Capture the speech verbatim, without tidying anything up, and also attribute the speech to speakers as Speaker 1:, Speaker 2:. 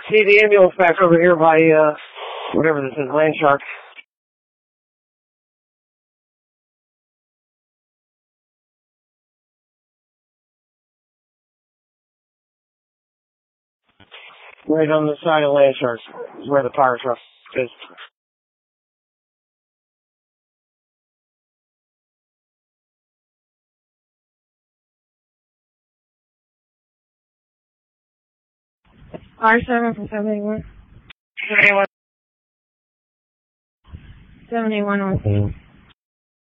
Speaker 1: See the ambulance back over here by, uh, whatever this is, Land Shark. Right on the side of Land Shark, where the fire truck is.
Speaker 2: R seven from seventy-one.
Speaker 1: seventy-one.
Speaker 2: seventy-one on scene.